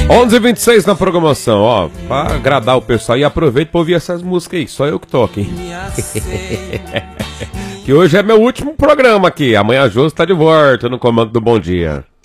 11h26 na programação, ó, pra agradar o pessoal. E aproveite pra ouvir essas músicas aí, só eu que toco, hein? Que hoje é meu último programa aqui. Amanhã a Josi tá de volta no comando do Bom Dia.